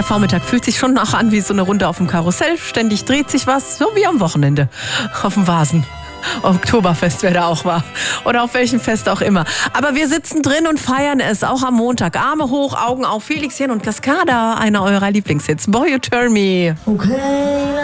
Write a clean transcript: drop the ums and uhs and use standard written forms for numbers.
Der Vormittag fühlt sich schon noch an wie so eine Runde auf dem Karussell. Ständig dreht sich was, so wie am Wochenende auf dem Vasen. Oktoberfest, wer da auch war. Oder auf welchem Fest auch immer. Aber wir sitzen drin und feiern es, auch am Montag. Arme hoch, Augen auf. Felix Jähn und Cascada, einer eurer Lieblingshits. Boy, You Turn Me. Okay.